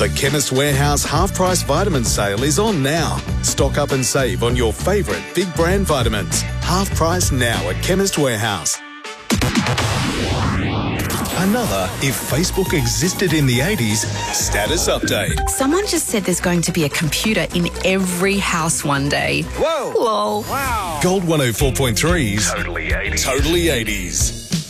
The Chemist Warehouse half-price vitamin sale is on now. Stock up and save on your favourite big brand vitamins. Half price now at Chemist Warehouse. Another If Facebook Existed in the 80s status update. Someone just said there's going to be a computer in every house one day. Whoa! Lol. Wow! Gold 104.3's Totally 80s. Totally 80s.